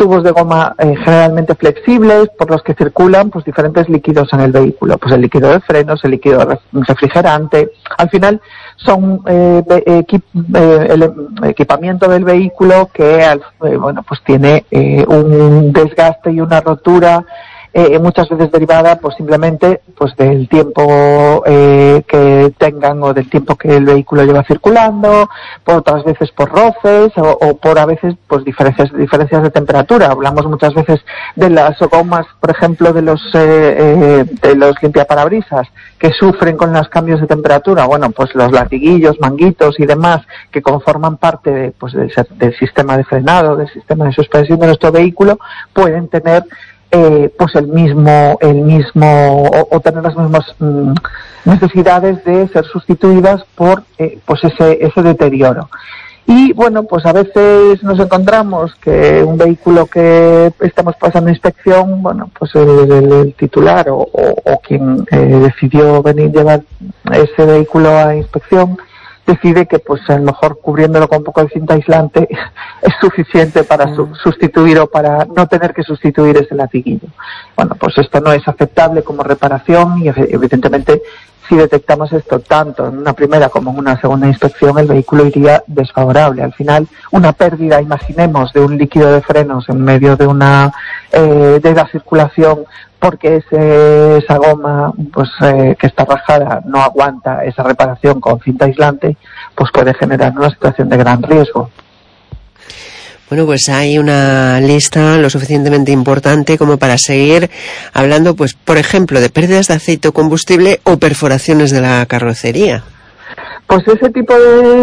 tubos de goma generalmente flexibles por los que circulan pues diferentes líquidos en el vehículo, pues el líquido de frenos, el líquido refrigerante. Al final son el equipamiento del vehículo que pues tiene un desgaste y una rotura muchas veces derivada pues simplemente pues del tiempo que tengan o del tiempo que el vehículo lleva circulando, por otras veces por roces o por a veces pues diferencias de temperatura. Hablamos muchas veces de las gomas, por ejemplo, de los limpiaparabrisas que sufren con los cambios de temperatura. Bueno, pues los latiguillos, manguitos y demás que conforman parte del sistema de frenado, del sistema de suspensión de nuestro vehículo, pueden tener pues el mismo o tener las mismas necesidades de ser sustituidas por pues ese deterioro. Y bueno, pues a veces nos encontramos que un vehículo que estamos pasando inspección, bueno, pues el titular o quien decidió llevar ese vehículo a inspección decide que pues a lo mejor cubriéndolo con un poco de cinta aislante es suficiente para sustituir o para no tener que sustituir ese latiguillo. Bueno, pues esto no es aceptable como reparación y evidentemente si detectamos esto tanto en una primera como en una segunda inspección, el vehículo iría desfavorable. Al final, una pérdida, imaginemos, de un líquido de frenos en medio de de la circulación porque esa goma pues que está rajada no aguanta esa reparación con cinta aislante, pues puede generar una situación de gran riesgo. Bueno, pues hay una lista lo suficientemente importante como para seguir hablando, pues, por ejemplo, de pérdidas de aceite o combustible o perforaciones de la carrocería. Pues ese tipo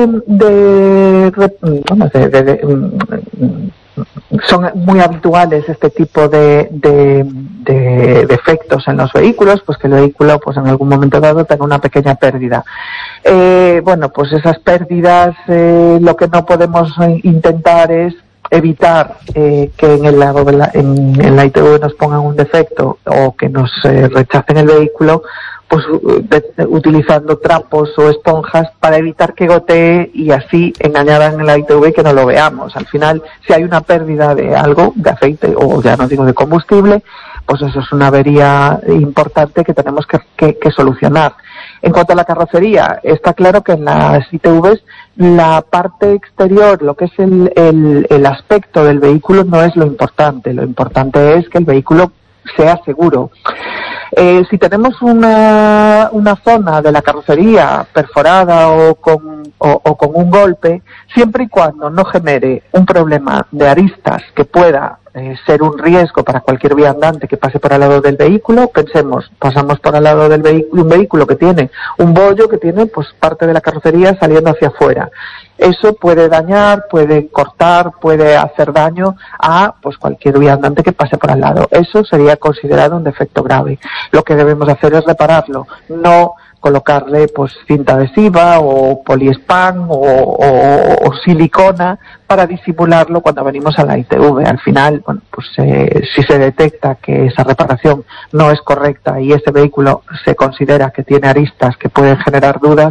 son muy habituales este tipo de defectos en los vehículos, pues que el vehículo pues en algún momento dado tenga una pequeña pérdida. Bueno, pues esas pérdidas lo que no podemos intentar es evitar que en la ITV nos pongan un defecto o que nos rechacen el vehículo, pues utilizando trapos o esponjas para evitar que gotee y así engañar en la ITV que no lo veamos. Al final, si hay una pérdida de algo, de aceite o ya no digo de combustible, pues eso es una avería importante que tenemos que solucionar. En cuanto a la carrocería, está claro que en las ITVs la parte exterior, lo que es el aspecto del vehículo no es lo importante es que el vehículo sea seguro. Si tenemos una zona de la carrocería perforada o con un golpe, siempre y cuando no genere un problema de aristas que pueda ser un riesgo para cualquier viandante que pase por al lado del vehículo, pasamos por al lado del vehículo, un vehículo que tiene un bollo, que tiene pues parte de la carrocería saliendo hacia afuera. Eso puede dañar, puede cortar, puede hacer daño a pues cualquier viandante que pase por al lado. Eso sería considerado un defecto grave. Lo que debemos hacer es repararlo, no colocarle pues cinta adhesiva o poliespán o silicona para disimularlo cuando venimos a la ITV. Al final, bueno, pues si se detecta que esa reparación no es correcta y ese vehículo se considera que tiene aristas que pueden generar dudas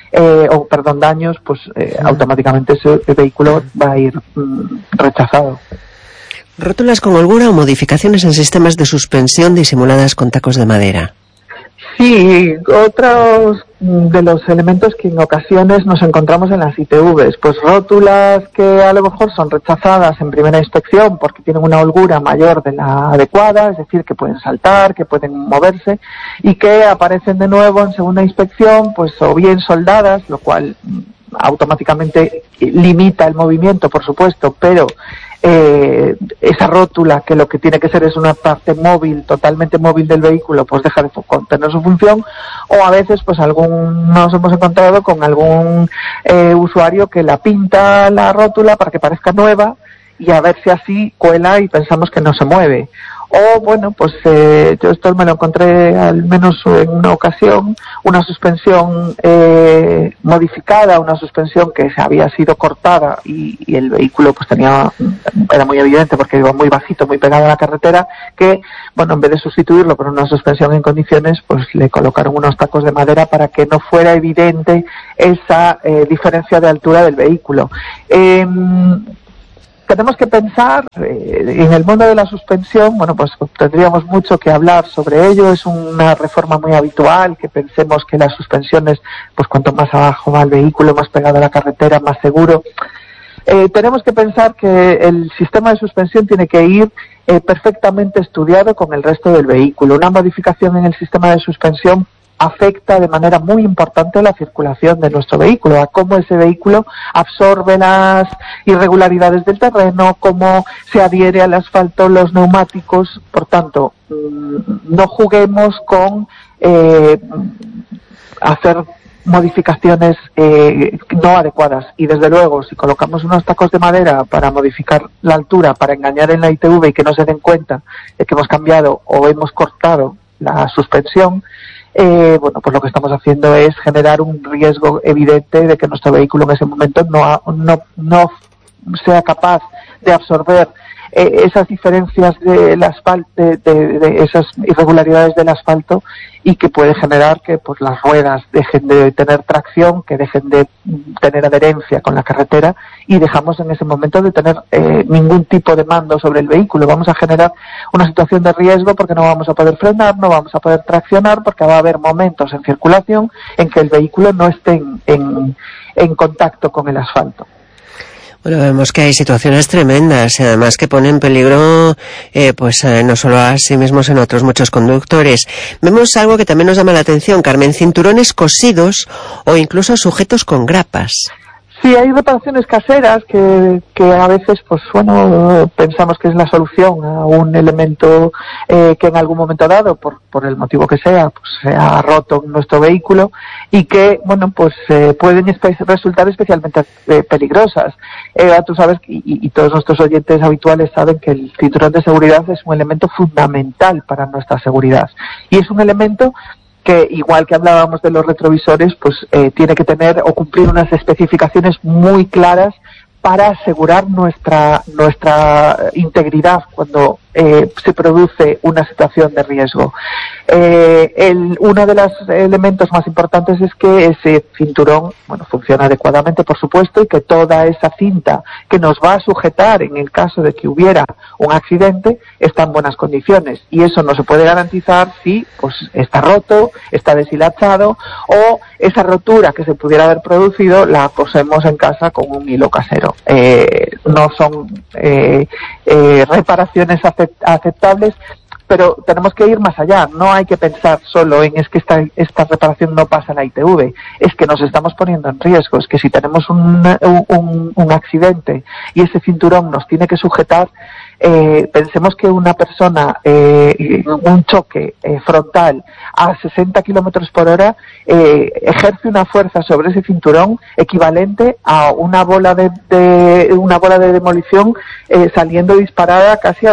daños, pues automáticamente ese vehículo va a ir rechazado. ¿Rótulas con holgura o modificaciones en sistemas de suspensión disimuladas con tacos de madera? Sí, otros de los elementos que en ocasiones nos encontramos en las ITVs, pues rótulas que a lo mejor son rechazadas en primera inspección porque tienen una holgura mayor de la adecuada, es decir, que pueden saltar, que pueden moverse y que aparecen de nuevo en segunda inspección, pues o bien soldadas, lo cual automáticamente limita el movimiento, por supuesto, pero esa rótula, que lo que tiene que ser es una parte móvil, totalmente móvil del vehículo, pues deja de tener su función, o a veces pues nos hemos encontrado con algún usuario que la pinta la rótula para que parezca nueva y a ver si así cuela y pensamos que no se mueve. O bueno, pues yo esto me lo encontré al menos en una ocasión, una suspensión modificada, una suspensión que se había sido cortada y el vehículo pues era muy evidente porque iba muy bajito, muy pegado a la carretera, que bueno, en vez de sustituirlo por una suspensión en condiciones, pues le colocaron unos tacos de madera para que no fuera evidente esa diferencia de altura del vehículo. tenemos que pensar en el mundo de la suspensión. Bueno, pues tendríamos mucho que hablar sobre ello. Es una reforma muy habitual que pensemos que las suspensiones, pues cuanto más abajo va el vehículo, más pegado a la carretera, más seguro. Tenemos que pensar que el sistema de suspensión tiene que ir perfectamente estudiado con el resto del vehículo. Una modificación en el sistema de suspensión afecta de manera muy importante la circulación de nuestro vehículo, a cómo ese vehículo absorbe las irregularidades del terreno, cómo se adhiere al asfalto, los neumáticos. Por tanto, no juguemos con hacer modificaciones no adecuadas. Y desde luego, si colocamos unos tacos de madera para modificar la altura, para engañar en la ITV y que no se den cuenta de que hemos cambiado o hemos cortado la suspensión, bueno, pues lo que estamos haciendo es generar un riesgo evidente de que nuestro vehículo en ese momento no sea capaz de absorber esas diferencias del asfalto, de esas irregularidades del asfalto, y que puede generar que pues las ruedas dejen de tener tracción, que dejen de tener adherencia con la carretera, y dejamos en ese momento de tener ningún tipo de mando sobre el vehículo. Vamos a generar una situación de riesgo porque no vamos a poder frenar, no vamos a poder traccionar, porque va a haber momentos en circulación en que el vehículo no esté en contacto con el asfalto. Bueno, vemos que hay situaciones tremendas, además que ponen en peligro, no solo a sí mismos, sino a otros muchos conductores. Vemos algo que también nos llama la atención, Carmen: cinturones cosidos o incluso sujetos con grapas. Sí, hay reparaciones caseras que a veces, pues bueno, pensamos que es la solución a un elemento que en algún momento dado, por el motivo que sea, pues se ha roto en nuestro vehículo, y que, bueno, pues pueden resultar especialmente peligrosas. Tú sabes, y todos nuestros oyentes habituales saben, que el cinturón de seguridad es un elemento fundamental para nuestra seguridad. Y es un elemento que, igual que hablábamos de los retrovisores, pues tiene que tener o cumplir unas especificaciones muy claras para asegurar nuestra integridad cuando se produce una situación de riesgo. Uno de los elementos más importantes es que ese cinturón, bueno, funciona adecuadamente, por supuesto, y que toda esa cinta que nos va a sujetar en el caso de que hubiera un accidente está en buenas condiciones, y eso no se puede garantizar si pues está roto, está deshilachado, o esa rotura que se pudiera haber producido la cosemos en casa con un hilo casero. No son reparaciones aceptables, pero tenemos que ir más allá. No hay que pensar solo en es que esta reparación no pasa en la ITV, es que nos estamos poniendo en riesgo. Es que si tenemos un accidente y ese cinturón nos tiene que sujetar, pensemos que una persona, un choque frontal a 60 kilómetros por hora, ejerce una fuerza sobre ese cinturón equivalente a una bola de demolición saliendo disparada casi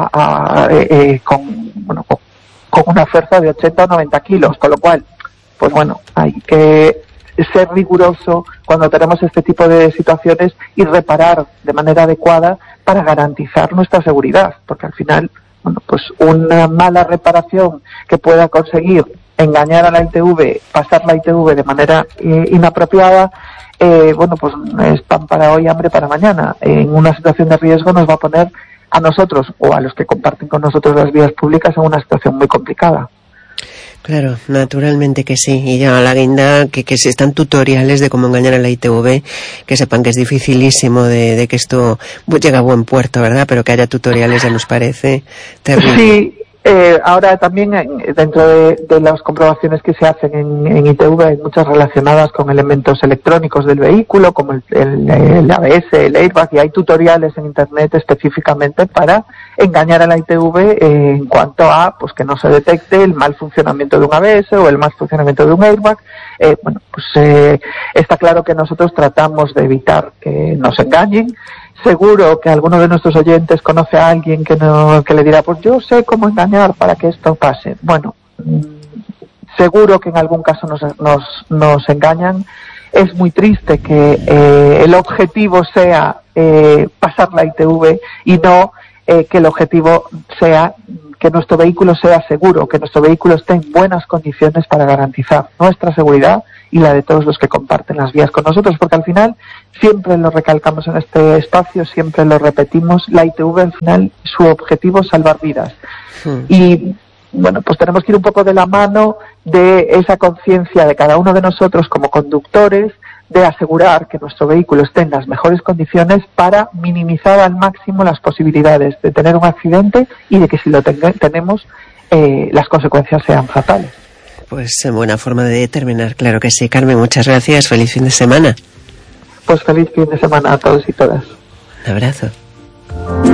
con una fuerza de 80 o 90 kilos, con lo cual, pues bueno, hay que ser riguroso cuando tenemos este tipo de situaciones y reparar de manera adecuada para garantizar nuestra seguridad, porque al final, bueno, pues una mala reparación que pueda conseguir engañar a la ITV, pasar la ITV de manera inapropiada, bueno, pues es pan para hoy, hambre para mañana. En una situación de riesgo nos va a poner a nosotros o a los que comparten con nosotros las vías públicas en una situación muy complicada. Claro, naturalmente que sí. Y ya a la guinda que existan tutoriales de cómo engañar a la ITV, que sepan que es dificilísimo de que esto llegue a buen puerto, ¿verdad? Pero que haya tutoriales ya nos parece terrible. Sí. Ahora también dentro de las comprobaciones que se hacen en ITV hay muchas relacionadas con elementos electrónicos del vehículo, como el ABS, el airbag, y hay tutoriales en internet específicamente para engañar a la ITV en cuanto a pues que no se detecte el mal funcionamiento de un ABS o el mal funcionamiento de un airbag. Bueno, pues está claro que nosotros tratamos de evitar que nos engañen. Seguro que alguno de nuestros oyentes conoce a alguien que le dirá, pues yo sé cómo engañar para que esto pase. Bueno, seguro que en algún caso nos engañan. Es muy triste que el objetivo sea pasar la ITV y no que el objetivo sea que nuestro vehículo sea seguro, que nuestro vehículo esté en buenas condiciones para garantizar nuestra seguridad y la de todos los que comparten las vías con nosotros, porque al final Siempre lo recalcamos en este espacio, siempre lo repetimos, la ITV al final, su objetivo es salvar vidas. Y bueno, pues tenemos que ir un poco de la mano de esa conciencia de cada uno de nosotros como conductores, de asegurar que nuestro vehículo esté en las mejores condiciones para minimizar al máximo las posibilidades de tener un accidente y de que si lo tenemos, las consecuencias sean fatales. Pues buena forma de terminar, claro que sí. Carmen, muchas gracias. Feliz fin de semana. Pues feliz fin de semana a todos y todas. Un abrazo.